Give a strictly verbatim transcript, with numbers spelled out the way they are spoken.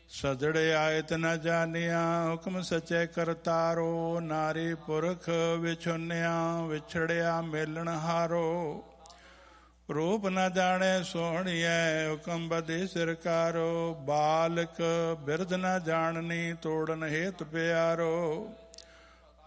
ਸਜੜੇ ਆਇਤ ਨ ਜਾਣਿਆ ਹੁਕਮ ਸੱਚੇ ਕਰਤਾਰੋ। ਨਾਰੀ ਪੁਰਖ ਵਿਛੁੰਨਿਆ ਵਿਛੜਿਆ ਮੇਲਣ ਹਾਰੋ। ਰੂਪ ਨ ਜਾਣੇ ਸੋਹਣੀਐ ਹੁਕਮ ਬਦੇ ਸਰਕਾਰੋ। ਬਾਲਕ ਬਿਰਧ ਨ ਜਾਣਨੀ ਤੋੜਨ ਹੇਤ ਪਿਆਰੋ।